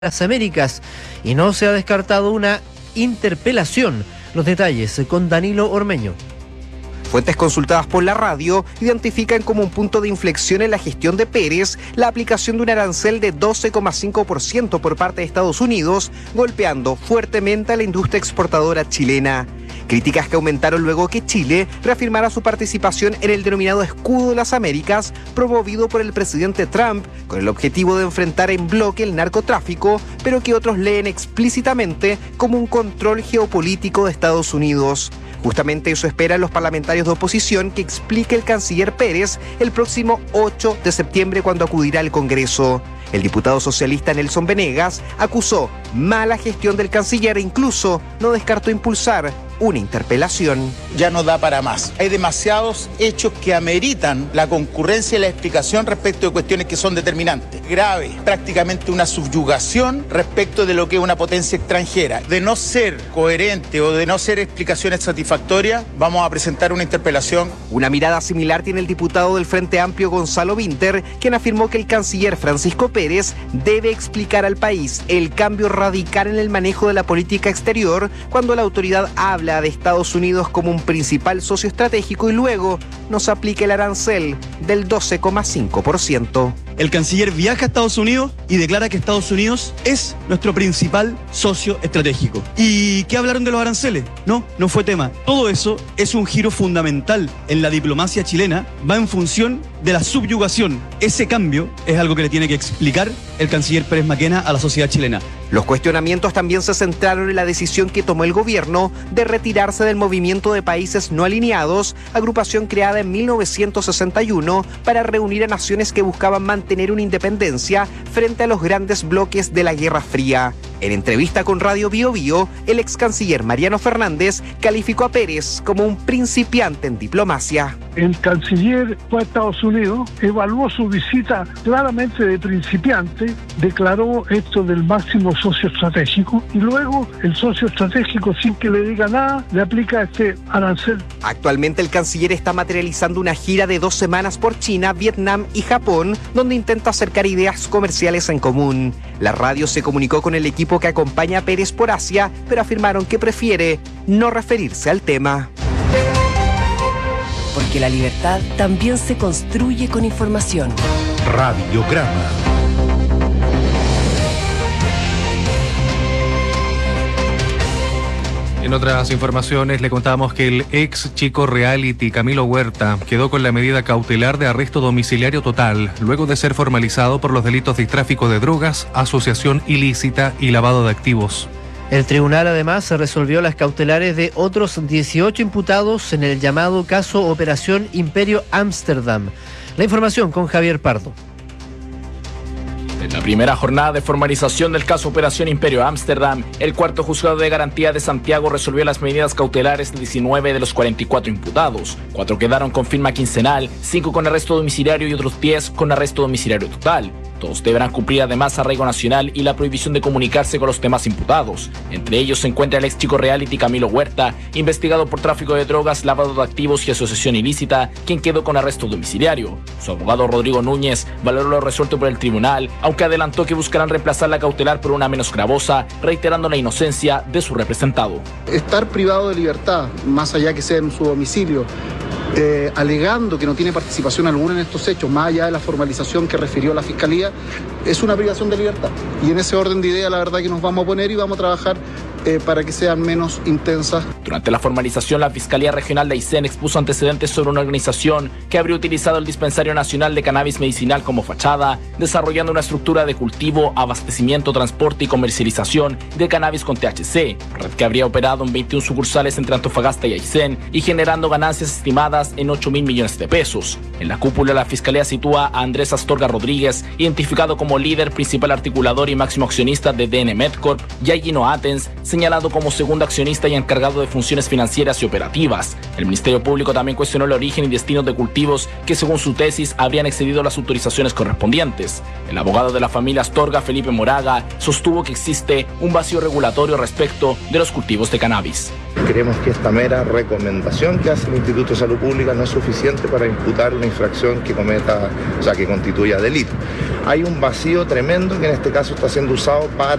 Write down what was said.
las Américas y no se ha descartado una interpelación. Los detalles con Danilo Ormeño. Fuentes consultadas por la radio identifican como un punto de inflexión en la gestión de Pérez la aplicación de un arancel de 12,5% por parte de Estados Unidos, golpeando fuertemente a la industria exportadora chilena. Críticas que aumentaron luego que Chile reafirmara su participación en el denominado Escudo de las Américas, promovido por el presidente Trump, con el objetivo de enfrentar en bloque el narcotráfico, pero que otros leen explícitamente como un control geopolítico de Estados Unidos. Justamente eso esperan los parlamentarios de oposición que explique el canciller Pérez el próximo 8 de septiembre cuando acudirá al Congreso. El diputado socialista Nelson Venegas acusó mala gestión del canciller e incluso no descartó impulsar una interpelación. Ya no da para más. Hay demasiados hechos que ameritan la concurrencia y la explicación respecto de cuestiones que son determinantes. Grave, prácticamente una subyugación respecto de lo que es una potencia extranjera. De no ser coherente o de no ser explicaciones satisfactorias, vamos a presentar una interpelación. Una mirada similar tiene el diputado del Frente Amplio Gonzalo Vinter, quien afirmó que el canciller Francisco Pérez debe explicar al país el cambio radical en el manejo de la política exterior cuando la autoridad habla de Estados Unidos como un principal socio estratégico y luego nos aplica el arancel del 12,5%. El canciller viaja a Estados Unidos y declara que Estados Unidos es nuestro principal socio estratégico. ¿Y qué hablaron de los aranceles? No fue tema. Todo eso es un giro fundamental en la diplomacia chilena, va en función de la subyugación. Ese cambio es algo que le tiene que explicar el canciller Pérez Maquena a la sociedad chilena. Los cuestionamientos también se centraron en la decisión que tomó el gobierno de retirarse del Movimiento de Países No Alineados, agrupación creada en 1961 para reunir a naciones que buscaban mantener una independencia frente a los grandes bloques de la Guerra Fría. En entrevista con Radio Bio Bio, el ex canciller Mariano Fernández calificó a Pérez como un principiante en diplomacia. El canciller fue a Estados Unidos, evaluó su visita claramente de principiante, declaró esto del máximo socio estratégico y luego el socio estratégico, sin que le diga nada, le aplica este arancel. Actualmente el canciller está materializando una gira de 2 semanas por China, Vietnam y Japón, donde intenta acercar ideas comerciales en común. La radio se comunicó con el equipo que acompaña a Pérez por Asia, pero afirmaron que prefiere no referirse al tema. Porque la libertad también se construye con información. Radiograma. En otras informaciones le contamos que el ex chico reality Camilo Huerta quedó con la medida cautelar de arresto domiciliario total, luego de ser formalizado por los delitos de tráfico de drogas, asociación ilícita y lavado de activos. El tribunal además resolvió las cautelares de otros 18 imputados en el llamado caso Operación Imperio Ámsterdam. La información con Javier Pardo. En la primera jornada de formalización del caso Operación Imperio Ámsterdam, el cuarto juzgado de garantía de Santiago resolvió las medidas cautelares de 19 de los 44 imputados. 4 quedaron con firma quincenal, 5 con arresto domiciliario y otros 10 con arresto domiciliario total. Todos deberán cumplir además arraigo nacional y la prohibición de comunicarse con los demás imputados. Entre ellos se encuentra el ex chico reality Camilo Huerta, investigado por tráfico de drogas, lavado de activos y asociación ilícita, quien quedó con arresto domiciliario. Su abogado Rodrigo Núñez valoró lo resuelto por el tribunal, aunque adelantó que buscarán reemplazar la cautelar por una menos gravosa, reiterando la inocencia de su representado. Estar privado de libertad, más allá que sea en su domicilio, alegando que no tiene participación alguna en estos hechos, más allá de la formalización que refirió la Fiscalía, es una privación de libertad. Y en ese orden de idea, la verdad que nos vamos a poner y vamos a trabajar para que sean menos intensas. Durante la formalización, la Fiscalía Regional de Aysén expuso antecedentes sobre una organización que habría utilizado el Dispensario Nacional de Cannabis Medicinal como fachada, desarrollando una estructura de cultivo, abastecimiento, transporte y comercialización de cannabis con THC, red que habría operado en 21 sucursales entre Antofagasta y Aysén y generando ganancias estimadas en 8.000 millones de pesos. En la cúpula, la Fiscalía sitúa a Andrés Astorga Rodríguez, identificado como líder, principal articulador y máximo accionista de DN Medcorp, y a Gino Atens, señalado como segundo accionista y encargado de funciones financieras y operativas. El Ministerio Público también cuestionó el origen y destino de cultivos que, según su tesis, habrían excedido las autorizaciones correspondientes. El abogado de la familia Astorga, Felipe Moraga, sostuvo que existe un vacío regulatorio respecto de los cultivos de cannabis. Creemos que esta mera recomendación que hace el Instituto de Salud Pública no es suficiente para imputar una infracción que cometa, que constituya delito. Hay un vacío tremendo que en este caso está siendo usado para